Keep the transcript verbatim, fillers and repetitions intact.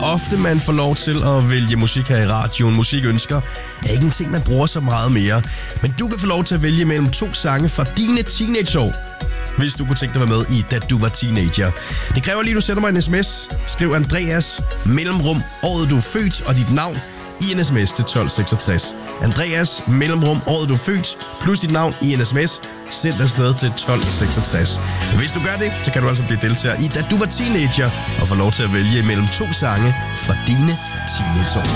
ofte, man får lov til at vælge musik her i radioen. Musikønsker er ikke en ting, man bruger så meget mere. Men du kan få lov til at vælge mellem to sange fra dine teenageår, hvis du kunne tænke dig at være med i Da du var teenager. Det kræver lige, at du sender mig en sms. Skriv Andreas, mellemrum, året du er født og dit navn i en sms til tolv seksogtres. Andreas, mellemrum, året du er født, plus dit navn i en sms. Send det afsted til tolv seksogtres. Hvis du gør det, så kan du altså blive deltager i Da du var teenager og få lov til at vælge mellem to sange fra dine teenageår.